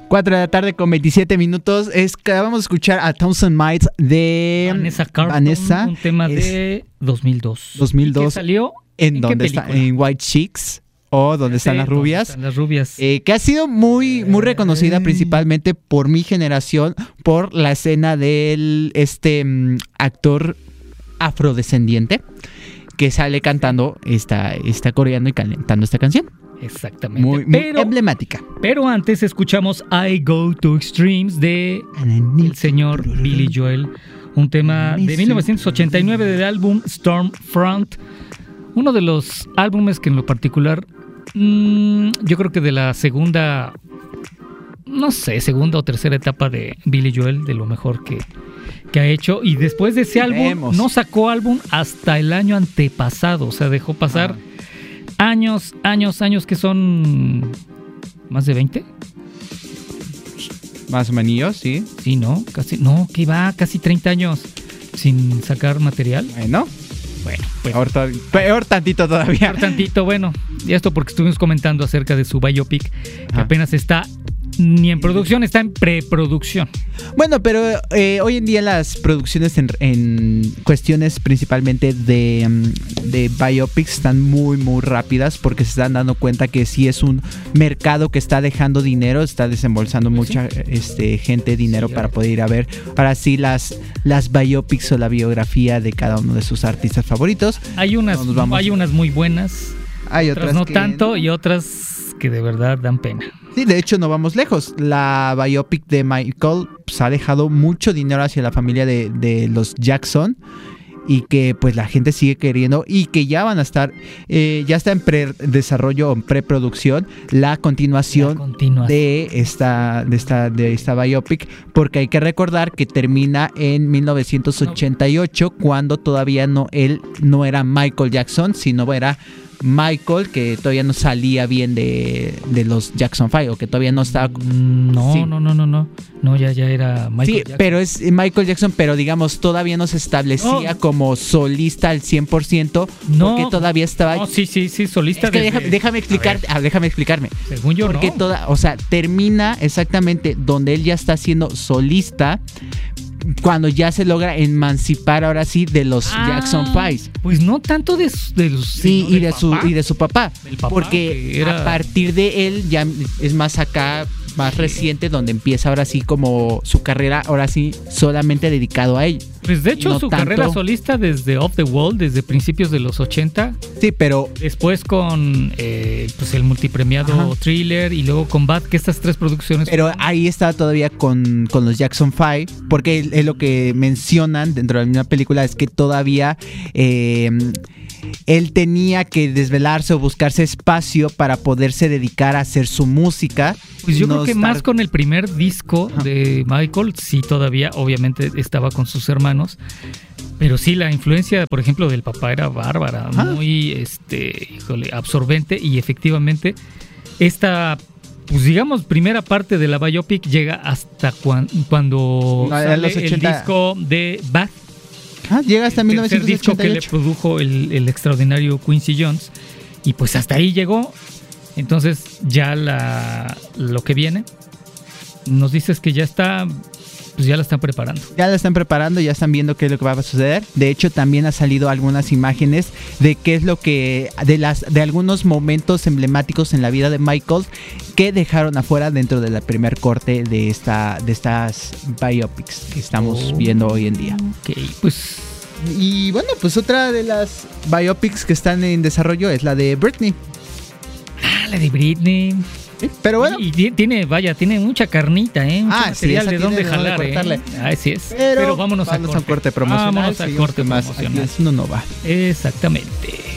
4 de la tarde con 27 minutos. Vamos a escuchar a Thousand Miles de Vanessa Carlton, Vanessa. un tema de 2002. 2002. ¿Qué salió? ¿En dónde está? En White Chicks. O ¿Dónde están las rubias? Están las rubias. Que ha sido muy reconocida principalmente por mi generación, por la escena del actor afrodescendiente que sale cantando, está coreando y cantando esta canción. Exactamente. Muy emblemática. Pero antes escuchamos I Go to Extremes de el señor Billy Joel, un tema de 1989 del álbum Stormfront, uno de los álbumes que en lo particular yo creo que de la segunda o tercera etapa de Billy Joel, de lo mejor que ha hecho, y después de ese álbum no sacó álbum hasta el año antepasado, o sea, dejó pasar años, que son más de 20. Más o menos, sí. Sí, ¿no? Casi 30 años sin sacar material. Bueno, pues peor tantito todavía. Peor tantito, bueno. Y esto porque estuvimos comentando acerca de su biopic, que apenas está ni en producción, está en preproducción. Bueno, pero hoy en día las producciones en cuestiones principalmente de biopics están muy rápidas, porque se están dando cuenta que sí es un mercado que está dejando dinero, está desembolsando mucha gente dinero para poder ir a ver ahora sí las biopics o la biografía de cada uno de sus artistas favoritos. Hay unas muy buenas, hay otras no que tanto, y otras que de verdad dan pena. Sí, de hecho no vamos lejos. La biopic de Michael pues, ha dejado mucho dinero hacia la familia de los Jackson, y que pues la gente sigue queriendo, y que ya van a estar, ya está en desarrollo o en preproducción la continuación de esta biopic, porque hay que recordar que termina en 1988, cuando todavía él no era Michael Jackson, sino era Michael, que todavía no salía bien de los Jackson 5, o que todavía no estaba... No, ya era Michael Jackson. Pero es Michael Jackson, pero digamos todavía no se establecía como solista al 100%, porque todavía estaba... sí, solista. Es que déjame explicarme. Según yo, porque termina exactamente donde él ya está siendo solista, cuando ya se logra emancipar ahora sí de los Jackson 5. Pues no tanto de los... Sí, y de su papá. Porque a partir de él ya es más acá, más reciente, donde empieza ahora sí como su carrera, ahora sí solamente dedicado a él. Pues de hecho carrera solista desde Off the Wall, desde principios de los 80. Sí, pero... Después con pues el multipremiado Thriller, y luego con Bad, que estas tres producciones... Pero ahí está todavía con los Jackson 5, porque es lo que mencionan dentro de la misma película, es que todavía... él tenía que desvelarse o buscarse espacio para poderse dedicar a hacer su música. Pues yo creo que más con el primer disco de Michael, sí, todavía obviamente estaba con sus hermanos, pero sí, la influencia, por ejemplo, del papá era bárbara, muy absorbente, y efectivamente esta, pues digamos, primera parte de la biopic llega hasta cuando sale el disco de Bad. Llega hasta 1988. El disco que le produjo el extraordinario Quincy Jones, y pues hasta ahí llegó. Entonces ya lo que viene, nos dices que ya está, pues ya la están preparando. Ya la están preparando, ya están viendo qué es lo que va a suceder. De hecho, también ha salido algunas imágenes de qué es lo que, de algunos momentos emblemáticos en la vida de Michael que dejaron afuera dentro del primer corte de estas biopics que estamos viendo hoy en día. Ok, pues... Y bueno, pues otra de las biopics que están en desarrollo es la de Britney. La de Britney. Sí, pero bueno. Y tiene mucha carnita, mucho material de dónde jalar, Así es. Pero vámonos a un corte promocional. Vámonos al corte más. promocional. Aquí no va. Exactamente.